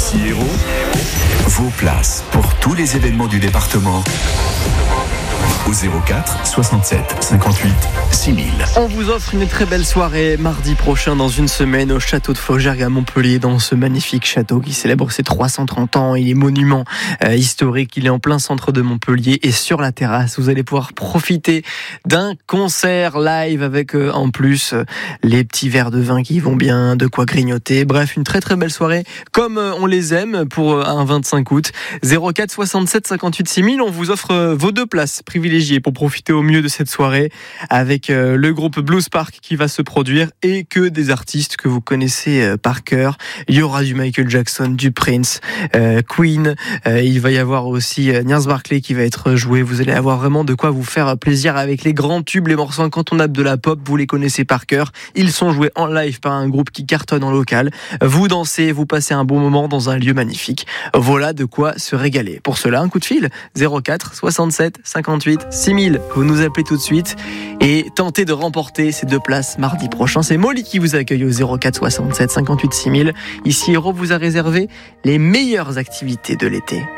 Ici Hérault, vos places pour tous les événements du département au 04 67 58 6000. On vous offre une très belle soirée mardi prochain dans une semaine au château de Flaugergue à Montpellier, dans ce magnifique château qui célèbre ses 330 ans. Il est monument historique, il est en plein centre de Montpellier et sur la terrasse, vous allez pouvoir profiter d'un concert live avec en plus les petits verres de vin qui vont bien, de quoi grignoter. Bref, une très très belle soirée comme on les aime pour un 25 août. 04 67 58 6000, on vous offre vos deux places privilégiées pour profiter au mieux de cette soirée avec le groupe Blues Park qui va se produire et que des artistes que vous connaissez par cœur. Il y aura du Michael Jackson, du Prince, Queen, il va y avoir aussi Gnarls Barkley qui va être joué. Vous allez avoir vraiment de quoi vous faire plaisir avec les grands tubes, les morceaux incontournables de la pop, vous les connaissez par cœur. Ils sont joués en live par un groupe qui cartonne en local. Vous dansez, vous passez un bon moment dans un lieu magnifique. Voilà de quoi se régaler. Pour cela, un coup de fil 04 67 58 6000. Vous nous appelez tout de suite et tentez de remporter ces deux places mardi prochain. C'est Molly qui vous accueille au 04 67 58 6000. Ici, Hérault vous a réservé les meilleures activités de l'été.